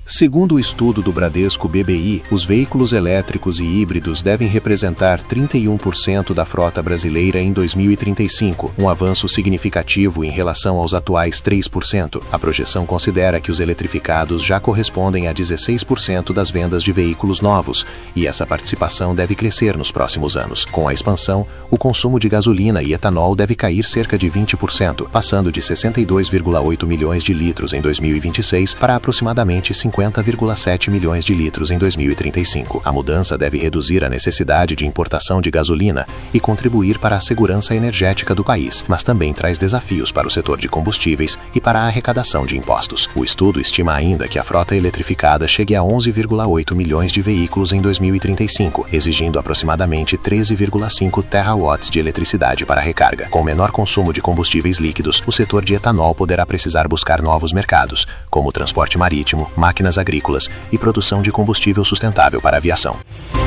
Segundo o estudo do Bradesco BBI, os veículos elétricos e híbridos devem representar 31% da frota brasileira em 2035, um avanço significativo em relação aos atuais 3%. A projeção considera que os eletrificados já correspondem a 16% das vendas de veículos novos, e essa participação deve crescer nos próximos anos. Com a expansão, o consumo de gasolina e etanol deve cair cerca de 20%, passando de 62,8 milhões de litros em 2026 para aproximadamente 50,7 milhões de litros em 2035. A mudança deve reduzir a necessidade de importação de gasolina e contribuir para a segurança energética do país, mas também traz desafios para o setor de combustíveis e para a arrecadação de impostos. O estudo estima ainda que a frota eletrificada chegue a 11,8 milhões de veículos em 2035, exigindo aproximadamente 13,5 terawatts de eletricidade para a recarga. Com menor consumo de combustíveis líquidos, o setor de etanol poderá precisar buscar novos mercados, como o transporte marítimo, máquinas agrícolas e produção de combustível sustentável para a aviação.